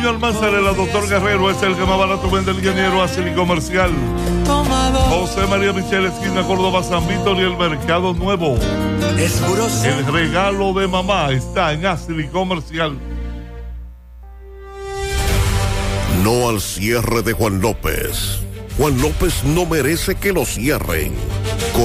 Antonio Almanzarela, doctor Guerrero, es el que más barato vende el ingeniero Asili Comercial. José María Michel, esquina Córdoba, San Víctor y el Mercado Nuevo. El regalo de mamá está en Asili Comercial. No al cierre de Juan López. Juan López no merece que lo cierren.